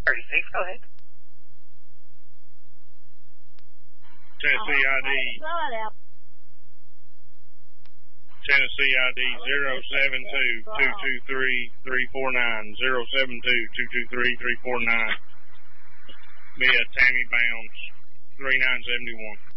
36, go ahead. Tennessee ID. Tennessee ID 072-223-349, 072-223-349. Via Tammy Bounds, 3971.